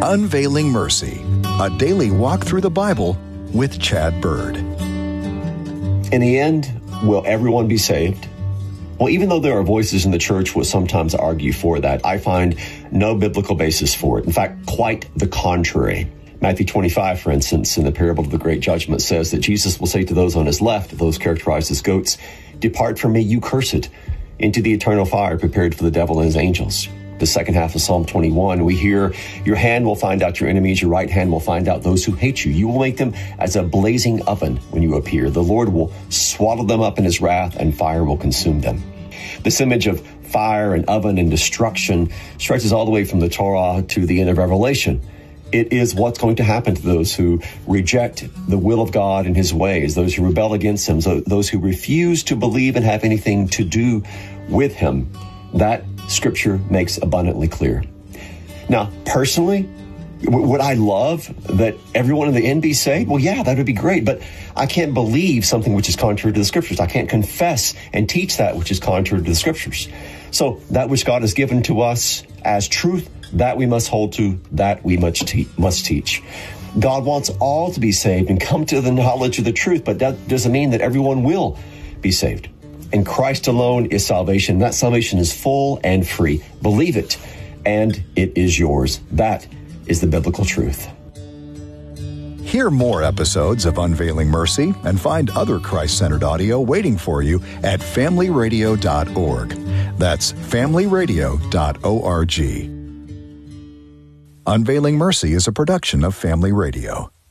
Unveiling Mercy, a daily walk through the Bible with Chad Bird. In the end, will everyone be saved? Well, even though there are voices in the church which sometimes argue for that, I find no biblical basis for it. In fact, quite the contrary. Matthew 25, for instance, in the parable of the Great Judgment, says that Jesus will say to those on his left, those characterized as goats, "Depart from me, you cursed, into the eternal fire prepared for the devil and his angels." The second half of Psalm 21, we hear, "Your hand will find out your enemies, your right hand will find out those who hate you. You will make them as a blazing oven when you appear. The Lord will swallow them up in his wrath, and fire will consume them." This image of fire and oven and destruction stretches all the way from the Torah to the end of Revelation. It is what's going to happen to those who reject the will of God and his ways, those who rebel against him, those who refuse to believe and have anything to do with him. That Scripture makes abundantly clear. Now, personally, would I love that everyone in the end be saved? Well, yeah, that would be great, but I can't believe something which is contrary to the Scriptures. I can't confess and teach that which is contrary to the Scriptures. So that which God has given to us as truth, that we must hold to, that we must teach. God wants all to be saved and come to the knowledge of the truth, but that doesn't mean that everyone will be saved. In Christ alone is salvation. That salvation is full and free. Believe it, and it is yours. That is the biblical truth. Hear more episodes of Unveiling Mercy and find other Christ-centered audio waiting for you at familyradio.org. That's familyradio.org. Unveiling Mercy is a production of Family Radio.